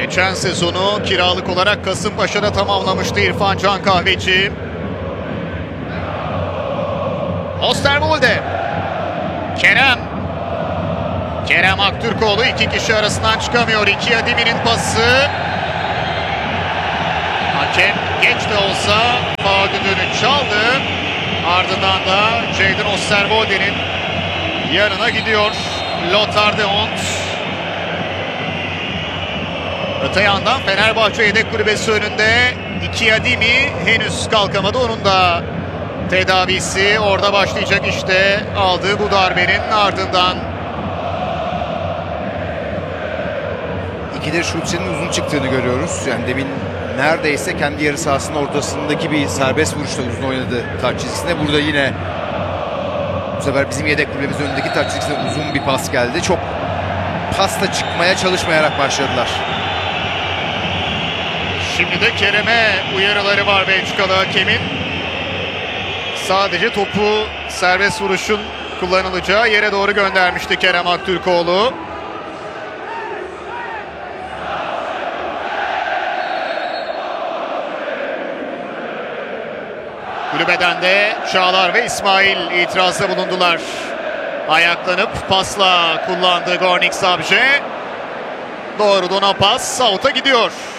Geçen sezonu kiralık olarak Kasımpaşa'da tamamlamıştı İrfan Can Kahveci. Osterwolde. Kerem Aktürkoğlu iki kişi arasından çıkamıyor. İki Adimi'nin pası. Hakem geç de olsa faul düdüğünü çaldı. Ardından da Jadon Osterwolde'nin yanına gidiyor Lothar de Hond. Öte yandan Fenerbahçe yedek kulübesi önünde iki Adimi henüz kalkamadı. Onun da tedavisi orada başlayacak işte aldığı bu darbenin ardından. İkidir Schultz'in uzun çıktığını görüyoruz. Yani demin neredeyse kendi yarı sahasının ortasındaki bir serbest vuruşla uzun oynadı taç çizgisine. Burada yine bu sefer bizim yedek kulübemiz önündeki taç çizgisine uzun bir pas geldi. Çok pasta çıkmaya çalışmayarak başladılar. Şimdi de Kerem'e uyarıları var Belçikalı hakemin. Sadece topu serbest vuruşun kullanılacağı yere doğru göndermişti Kerem Aktürkoğlu. Kulübeden de Çağlar ve İsmail itirazda bulundular. Ayaklanıp pasla kullandı Gornik Sabje. Doğru dona pas out'a gidiyor.